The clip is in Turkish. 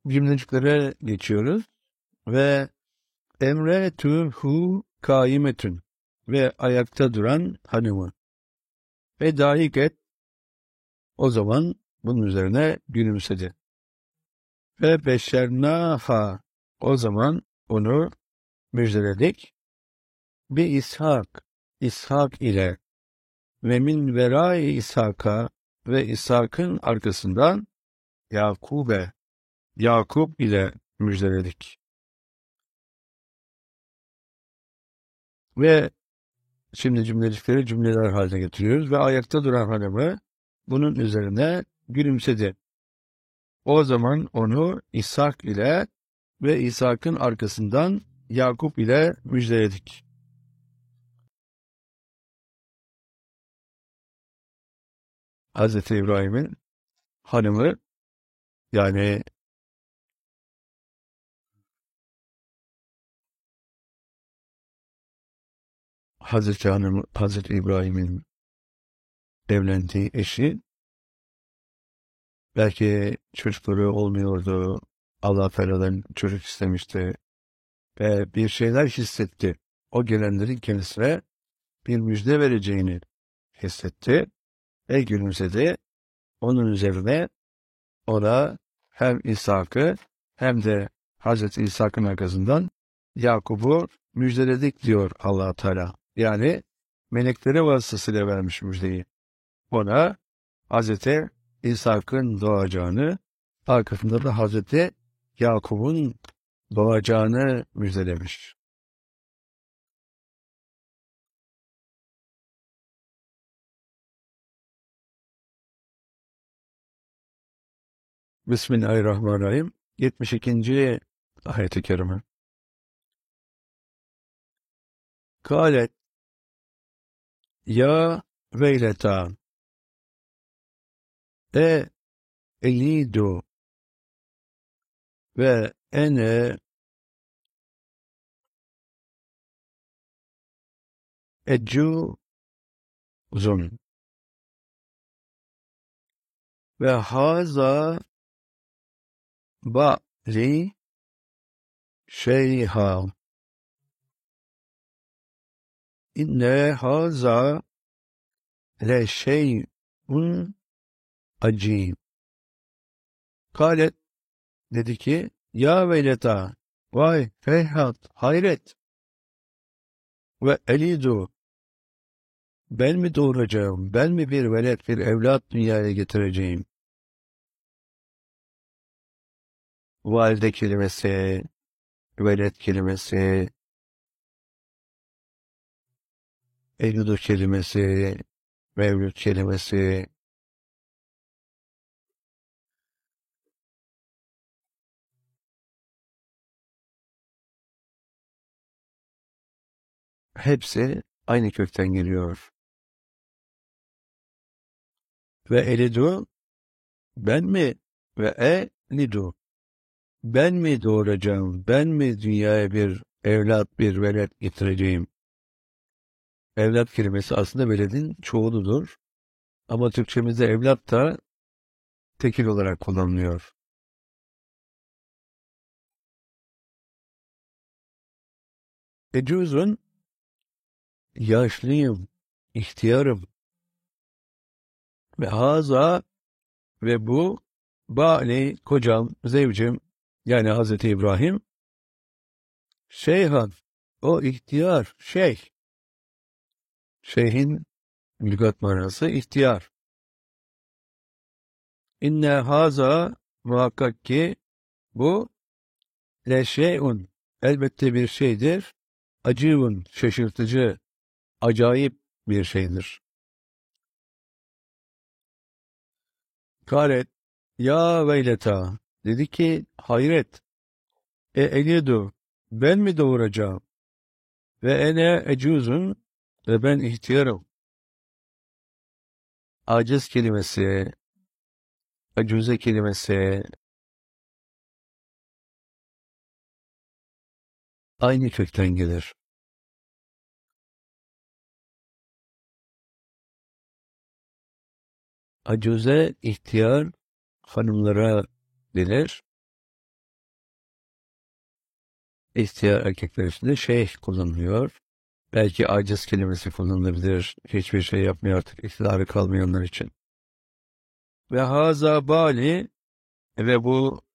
cümleciklere geçiyoruz ve emretuhu kaimetün ve ayakta duran hanımı ve dahiket o zaman bunun üzerine gülümsedi. Ve beşernaha o zaman onu müjdeledik. Bir İshak ile ve min verai İshak'a ve İshak'ın arkasından Yakup ile müjdeledik. Ve şimdi cümlecikleri cümleler haline getiriyoruz ve ayakta duran hanımı bunun üzerine gülümsedi. O zaman onu İshak ile ve İshak'ın arkasından Yakup ile müjdeledik. Hazreti İbrahim'in hanımı yani Hazreti İbrahim'in evlendiği eşi belki çocukları olmuyordu. Allah Teala'dan çocuk istemişti ve bir şeyler hissetti. O gelenlerin kendisine bir müjde vereceğini hissetti ve gülümsedi. Onun üzerine ona hem İshak'ı hem de Hazreti İshak'ın arkasından Yakup'u müjdeledik diyor Allah Teala. Yani melekleri vasıtasıyla vermiş müjdeyi. Ona Hazreti İshak'ın doğacağını, arkasında da Hazreti Yakup'un doğacağını müjdelemiş. Bismillahirrahmanirrahim. 72. ayet-i kerime. Kâlet ya veyleta elidu ve ene ecuzun ve haza ba'li şeyha inne haza le şey'un acib. Kâlet dedi ki ya veyleta vay feyhat hayret ve elidu ben mi doğuracağım, ben mi bir velet, bir evlat dünyaya getireceğim? Valide kelimesi, velet kelimesi, elidu kelimesi, mevlüt kelimesi, hepsi aynı kökten geliyor. Ve elidu, ben mi? Ve elidu, ben mi doğuracağım, ben mi dünyaya bir evlat, bir velet getireceğim? Evlat kelimesi aslında veledin çoğuludur. Ama Türkçemizde evlat da tekil olarak kullanılıyor. Ecuzun, yaşlıyım, ihtiyarım. Ve haza ve bu ba'li kocam, zevcim yani Hazreti İbrahim şeyhan o ihtiyar şeyh. Şeyhin lügat manası ihtiyar. İnne haza muhakkak ki bu le şeyun elbette bir şeydir. Acivun şaşırtıcı, acayip bir şeydir. Kalet ya veyleta dedi ki hayret elidu ben mi doğuracağım ve ene ecuzun ve ben ihtiyarım. Aciz kelimesi, acuze kelimesi aynı kökten gelir. Acuze ihtiyar hanımlara denir. ihtiyar erkekler için de şeyh kullanılıyor. Belki aciz kelimesi kullanılabilir. Hiçbir şey yapmıyor artık, iktidarı kalmayanlar için. Ve haza bali, ve bu